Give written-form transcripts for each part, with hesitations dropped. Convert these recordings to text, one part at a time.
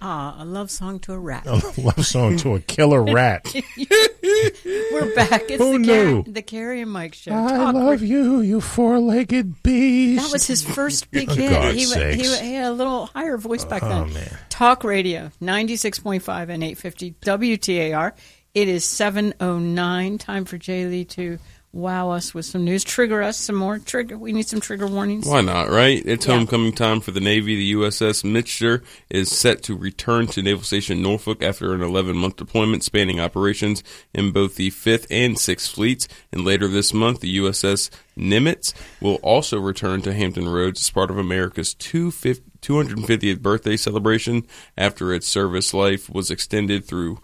A love song to a rat. A love song to a killer rat. We're back. It's Who knew? the Carrie and Mike show. I love you, you four-legged beast. That was his first big For hit. God's He sakes. had a little higher voice back then. Oh, man. Talk radio, 96.5 and 850 WTAR. It is 7:09. Time for Jay Lee to wow us with some news. Trigger us some more. We need some trigger warnings. Why not, right? It's homecoming time for the Navy. The USS Mitchell is set to return to Naval Station Norfolk after an 11-month deployment spanning operations in both the 5th and 6th Fleets. And later this month, the USS Nimitz will also return to Hampton Roads as part of America's 250th birthday celebration after its service life was extended through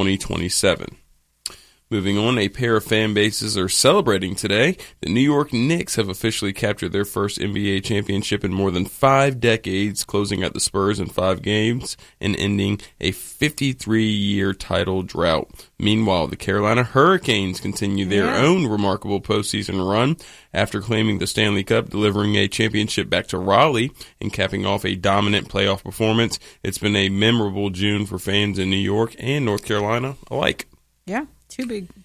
2027. Moving on, a pair of fan bases are celebrating today. The New York Knicks have officially captured their first NBA championship in more than 5 decades, closing out the Spurs in 5 games and ending a 53-year title drought. Meanwhile, the Carolina Hurricanes continue their own remarkable postseason run after claiming the Stanley Cup, delivering a championship back to Raleigh and capping off a dominant playoff performance. It's been a memorable June for fans in New York and North Carolina alike. Yeah. Two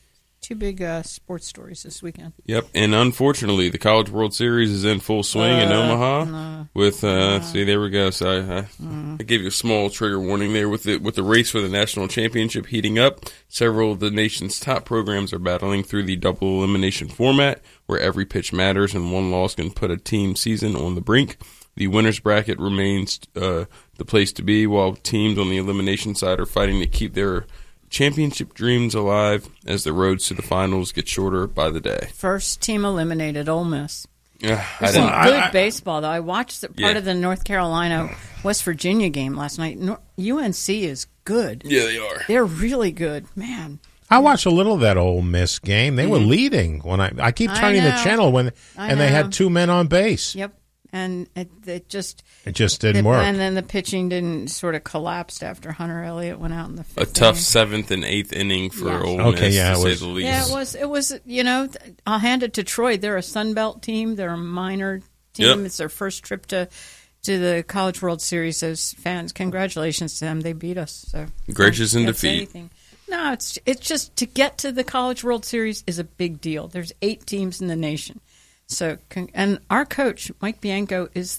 big sports stories this weekend. Yep, and unfortunately, the College World Series is in full swing in Omaha. With see, there we go. So I gave you a small trigger warning there with the race for the national championship heating up. Several of the nation's top programs are battling through the double elimination format, where every pitch matters and one loss can put a team season on the brink. The winners bracket remains the place to be, while teams on the elimination side are fighting to keep their championship dreams alive as the roads to the finals get shorter by the day. First team eliminated, Ole Miss. There's some good baseball, though. I watched part of the North Carolina-West Virginia game last night. UNC is good. Yeah, they are. They're really good, man. I watched a little of that Ole Miss game. They were leading when I keep turning the channel and they had 2 men on base. Yep. And it just didn't work. And then the pitching didn't sort of collapsed after Hunter Elliott went out in the 5th A tough inning. 7th and 8th inning for Ole Miss, to say the least. Yeah, it was. You know, I'll hand it to Troy. They're a Sun Belt team. They're a minor team. Yep. It's their first trip to the College World Series. Those fans, congratulations to them. They beat us. So gracious in that's defeat. Anything. No, it's just to get to the College World Series is a big deal. There's 8 teams in the nation. So, and our coach, Mike Bianco, he's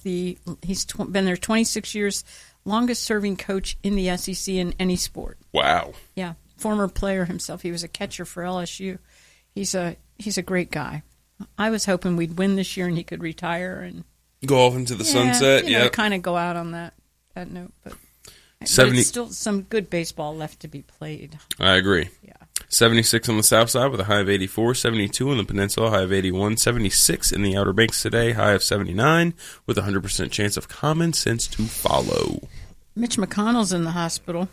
been there 26 years, longest serving coach in the SEC in any sport. Wow. Yeah, former player himself. He was a catcher for LSU. He's a great guy. I was hoping we'd win this year and he could retire and go off into the sunset. Yeah, kind of go out on that note. But it's still some good baseball left to be played. I agree. Yeah. 76 on the south side with a high of 84, 72 on the peninsula, high of 81, 76 in the Outer Banks today, high of 79, with a 100% chance of common sense to follow. Mitch McConnell's in the hospital.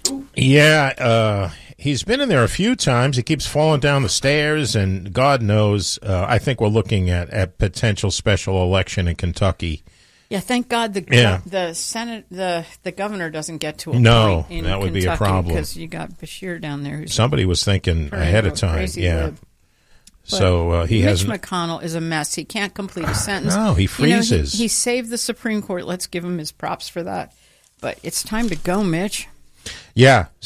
Yeah, he's been in there a few times. He keeps falling down the stairs, and God knows, I think we're looking at potential special election in Kentucky. Yeah, thank God the Senate, the governor doesn't get to a point in that would Kentucky, be a problem because you got Bashir down there. Somebody was thinking ahead of time. Yeah. So he has. Mitch McConnell is a mess. He can't complete a sentence. No, he freezes. He saved the Supreme Court. Let's give him his props for that. But it's time to go, Mitch. Yeah.